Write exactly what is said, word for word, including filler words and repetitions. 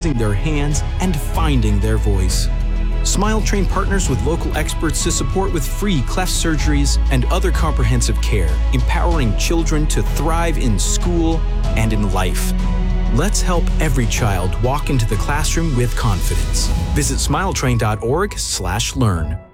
using their hands, and finding their voice. Smile Train partners with local experts to support with free cleft surgeries and other comprehensive care, empowering children to thrive in school and in life. Let's help every child walk into the classroom with confidence. Visit smiletrain dot org slash learn.